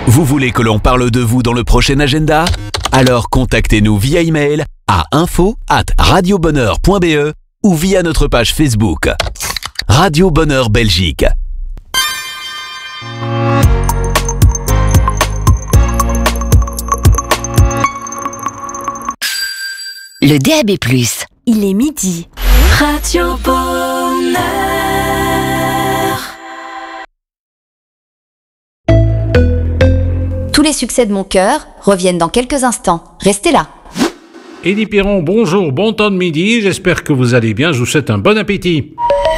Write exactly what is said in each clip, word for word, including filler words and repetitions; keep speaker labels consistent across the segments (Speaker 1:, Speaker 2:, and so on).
Speaker 1: Vous voulez que l'on parle de vous dans le prochain agenda? Alors contactez-nous via email à info arobase radiobonheur point b e ou via notre page Facebook. Radio Bonheur Belgique.
Speaker 2: Le D A B plus.
Speaker 3: Il est midi.
Speaker 4: Radio Bonheur.
Speaker 2: Tous les succès de mon cœur reviennent dans quelques instants. Restez là.
Speaker 5: Élie Piron, bonjour, bon temps de midi, j'espère que vous allez bien, je vous souhaite un bon appétit.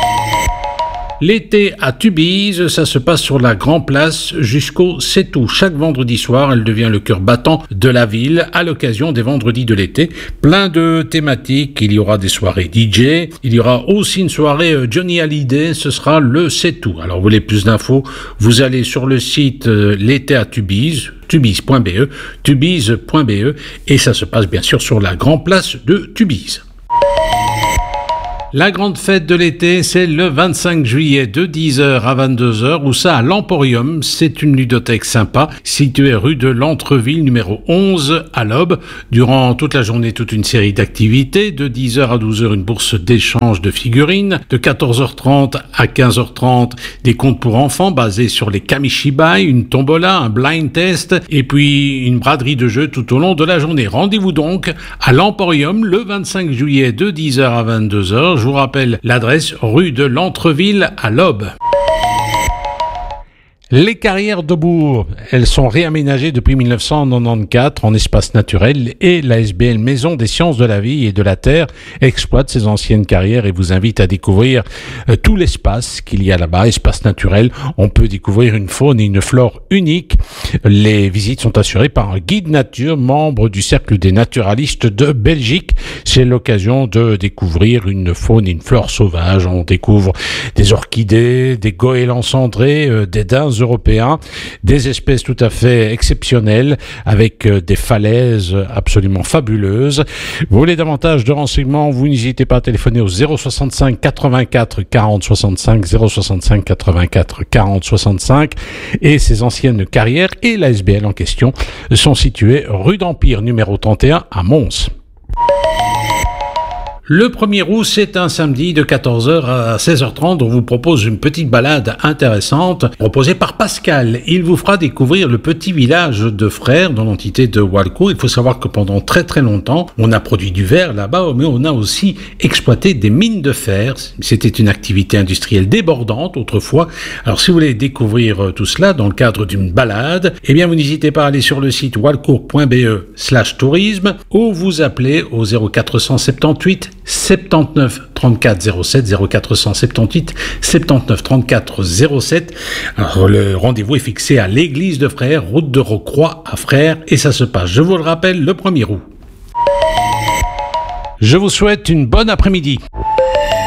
Speaker 5: L'été à Tubize, ça se passe sur la Grand Place jusqu'au sept août. Chaque vendredi soir, elle devient le cœur battant de la ville à l'occasion des vendredis de l'été. Plein de thématiques, il y aura des soirées D J, il y aura aussi une soirée Johnny Hallyday, ce sera le sept août. Alors vous voulez plus d'infos, vous allez sur le site euh, L'été à Tubize, tubize point b e, tubize point b e, et ça se passe bien sûr sur la Grand Place de Tubize. La grande fête de l'été, c'est le vingt-cinq juillet de dix heures à vingt-deux heures, où ça à l'Emporium, c'est une ludothèque sympa, située rue de l'Entreville numéro onze à l'Aube. Durant toute la journée, toute une série d'activités, de dix heures à douze heures, une bourse d'échange de figurines, de quatorze heures trente à quinze heures trente, des contes pour enfants basés sur les Kamishibai, une tombola, un blind test, et puis une braderie de jeux tout au long de la journée. Rendez-vous donc à l'Emporium le vingt-cinq juillet de dix heures à vingt-deux heures. Je vous rappelle l'adresse, rue de l'Entreville à l'Aube. Les carrières de Bourg, elles sont réaménagées depuis mille neuf cent quatre-vingt-quatorze en espace naturel et l'A S B L Maison des Sciences de la Vie et de la Terre exploite ces anciennes carrières et vous invite à découvrir euh, tout l'espace qu'il y a là-bas, espace naturel. On peut découvrir une faune et une flore uniques. Les visites sont assurées par un guide nature, membre du Cercle des naturalistes de Belgique. C'est l'occasion de découvrir une faune et une flore sauvage. On découvre des orchidées, des goélands cendrés, euh, des daims européens, des espèces tout à fait exceptionnelles avec euh, des falaises absolument fabuleuses. Vous voulez davantage de renseignements, vous n'hésitez pas à téléphoner au zéro soixante-cinq quatre-vingt-quatre quarante soixante-cinq, zéro soixante-cinq quatre-vingt-quatre quarante soixante-cinq, et ces anciennes carrières et l'A S B L en question sont situées rue d'Empire numéro trente et un à Mons. Le premier août, c'est un samedi de quatorze heures à seize heures trente. On vous propose une petite balade intéressante proposée par Pascal. Il vous fera découvrir le petit village de Frères dans l'entité de Walcourt. Il faut savoir que pendant très très longtemps, on a produit du verre là-bas, mais on a aussi exploité des mines de fer. C'était une activité industrielle débordante autrefois. Alors si vous voulez découvrir tout cela dans le cadre d'une balade, eh bien vous n'hésitez pas à aller sur le site walcourt point b e slash tourisme ou vous appelez au zéro quatre cent soixante-dix-huit soixante-neuf trente-quatre zéro sept, zéro quatre cent soixante-dix-huit soixante-neuf trente-quatre zéro sept. Alors le rendez-vous est fixé à l'église de Frères, route de Rocroi à Frères, et ça se passe, je vous le rappelle, le premier août. Je vous souhaite une bonne après-midi.